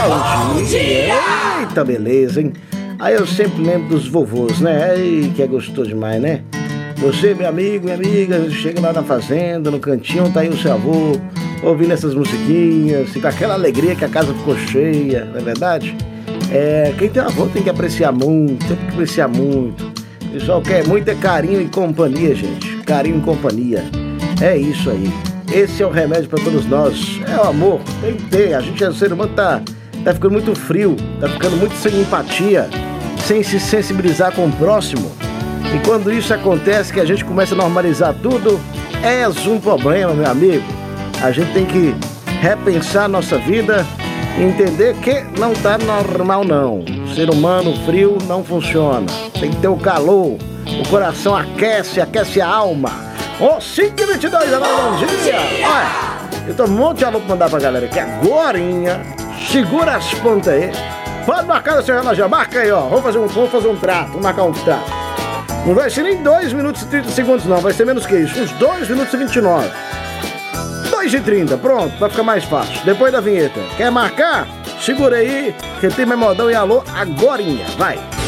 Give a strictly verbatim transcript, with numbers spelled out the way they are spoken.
bom dia! Eita, beleza, hein? Aí eu sempre lembro dos vovôs, né? Ai, que é gostoso demais, né? Você, meu amigo, minha amiga, chega lá na fazenda, no cantinho, tá aí o seu avô, ouvindo essas musiquinhas, e com aquela alegria que a casa ficou cheia, não é verdade? É, quem tem avô tem que apreciar muito, tem que apreciar muito. O pessoal quer muito é carinho e companhia, gente. Carinho e companhia. É isso aí. Esse é o remédio para todos nós. É o amor, tem que ter. A gente, o ser humano, tá, tá ficando muito frio, tá ficando muito sem empatia, sem se sensibilizar com o próximo. E quando isso acontece, que a gente começa a normalizar tudo, é um problema, meu amigo. A gente tem que repensar a nossa vida e entender que não tá normal, não. O ser humano frio não funciona. Tem que ter o calor, o coração aquece, aquece a alma. Ô, oh, cinco e vinte e dois, agora bom dia! Olha, eu tô um monte de alô pra mandar pra galera aqui agorinha. Segura as pontas aí. Pode marcar no seu relógio, marca aí, ó. Vamos fazer um, vamos fazer um trato, vamos marcar um trato. Não vai ser nem dois minutos e trinta segundos, não. Vai ser menos que isso. Uns dois minutos e vinte e nove. dois e trinta, pronto, vai ficar mais fácil. Depois da vinheta. Quer marcar? Segura aí, que tem mais modão e alô agorinha. Vai.